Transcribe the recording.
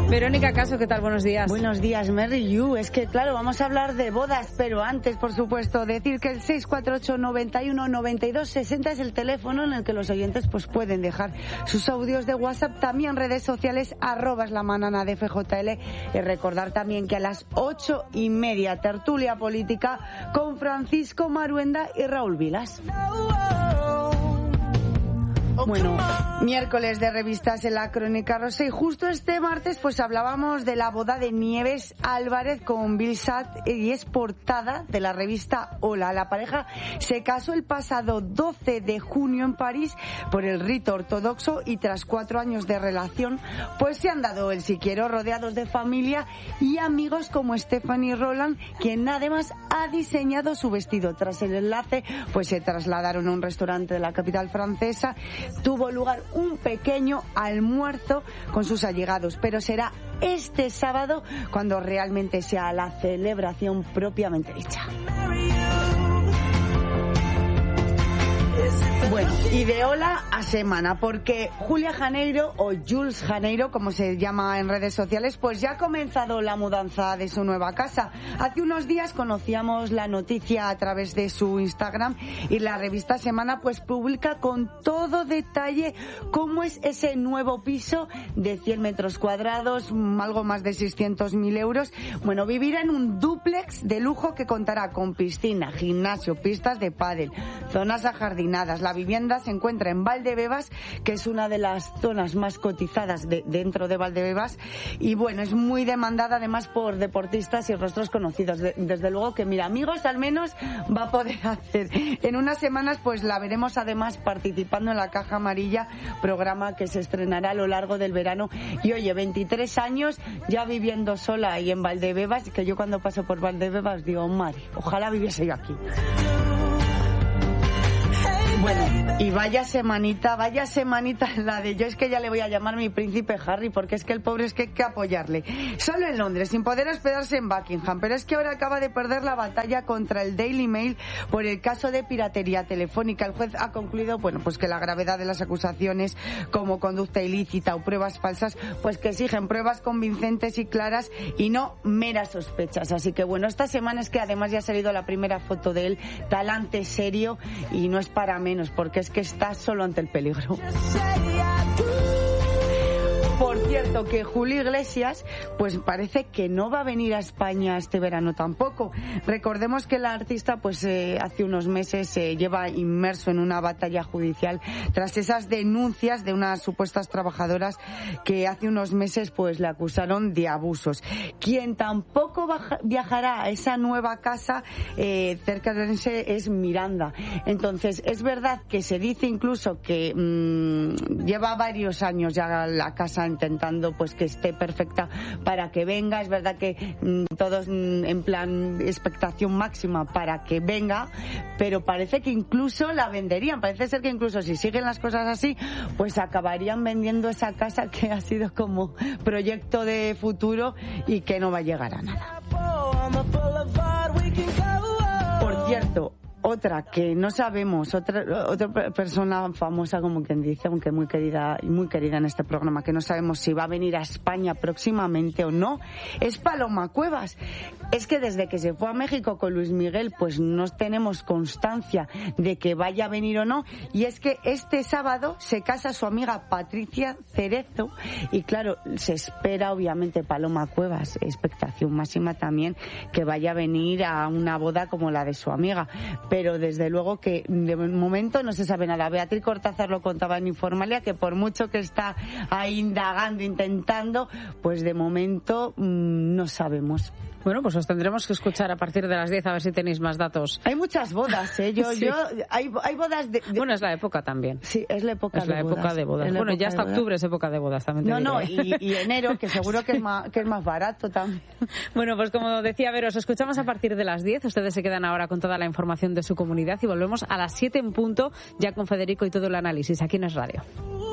Verónica Caso, ¿qué tal? Buenos días. Buenos días, Mary You. Es que, claro, vamos a hablar de bodas, pero antes, por supuesto, decir que el 648 91 92 60 es el teléfono en el que los oyentes pues pueden dejar sus audios de WhatsApp, también redes sociales, @lamanana de FJL, y recordar también que a las 8:30 tertulia política con Francisco Maruenda y Raúl Vilas. Bueno, miércoles de revistas en la Crónica Rosa, y justo este martes pues hablábamos de la boda de Nieves Álvarez con Bill Satt, y es portada de la revista Hola. La pareja se casó el pasado 12 de junio en París por el rito ortodoxo, y tras 4 años de relación pues se han dado el sí quiero, rodeados de familia y amigos como Stephanie Roland, quien además ha diseñado su vestido. Tras el enlace pues se trasladaron a un restaurante de la capital francesa. Tuvo lugar un pequeño almuerzo con sus allegados, pero será este sábado cuando realmente sea la celebración propiamente dicha. Bueno, y de hola a semana, porque Julia Janeiro, o Jules Janeiro, como se llama en redes sociales, pues ya ha comenzado la mudanza de su nueva casa. Hace unos días conocíamos la noticia a través de su Instagram, y la revista Semana pues publica con todo detalle cómo es ese nuevo piso de 100 metros cuadrados, algo más de 600.000 euros. Bueno, vivirá en un dúplex de lujo que contará con piscina, gimnasio, pistas de pádel, zonas ajardinadas. La vivienda se encuentra en Valdebebas, que es una de las zonas más cotizadas dentro de Valdebebas, y bueno, es muy demandada además por deportistas y rostros conocidos. Desde luego que, mira, amigos al menos va a poder hacer. En unas semanas pues la veremos además participando en La Caja Amarilla, programa que se estrenará a lo largo del verano. Y oye, 23 años ya viviendo sola ahí en Valdebebas, que yo cuando paso por Valdebebas digo, madre, ojalá viviese yo aquí. Bueno, y vaya semanita la de yo, es que ya le voy a llamar mi príncipe Harry, porque es que el pobre es que hay que apoyarle. Solo en Londres, sin poder hospedarse en Buckingham, pero es que ahora acaba de perder la batalla contra el Daily Mail por el caso de piratería telefónica. El juez ha concluido, bueno, pues que la gravedad de las acusaciones, como conducta ilícita o pruebas falsas, pues que exigen pruebas convincentes y claras y no meras sospechas. Así que bueno, esta semana es que además ya ha salido la primera foto de él, talante serio, y no es para menos, porque es que está solo ante el peligro. Por cierto, que Julio Iglesias pues parece que no va a venir a España este verano tampoco. Recordemos que el artista pues hace unos meses lleva inmerso en una batalla judicial tras esas denuncias de unas supuestas trabajadoras que hace unos meses pues le acusaron de abusos. Quien tampoco viajará a esa nueva casa cerca de Orense es Miranda. Entonces, es verdad que se dice incluso que lleva varios años ya la casa intentando pues que esté perfecta para que venga. Es verdad que todos en plan expectación máxima para que venga, pero parece que incluso la venderían. Parece ser que incluso si siguen las cosas así, pues acabarían vendiendo esa casa que ha sido como proyecto de futuro y que no va a llegar a nada. Por cierto, otra que no sabemos, otra persona famosa, como quien dice, aunque muy querida en este programa, que no sabemos si va a venir a España próximamente o no, es Paloma Cuevas. Es que desde que se fue a México con Luis Miguel, pues no tenemos constancia de que vaya a venir o no. Y es que este sábado se casa su amiga Patricia Cerezo, y claro, se espera obviamente Paloma Cuevas, expectación máxima también, que vaya a venir a una boda como la de su amiga. Pero desde luego que de momento no se sabe nada. Beatriz Cortázar lo contaba en Informalia, que por mucho que está ahí indagando, intentando, pues de momento no sabemos. Bueno, pues os tendremos que escuchar a partir de las 10 a ver si tenéis más datos. Hay muchas bodas, ¿eh? Sí. Hay bodas de... Bueno, es la época también. Sí, es la época de bodas. Es la época de bodas. Bueno, ya hasta octubre es época de bodas también. No, y enero, que seguro que es más barato también. Bueno, pues como decía Vero, os escuchamos a partir de las 10. Ustedes se quedan ahora con toda la información de su comunidad y volvemos a las 7 en punto, ya con Federico y todo el análisis aquí en Es Radio.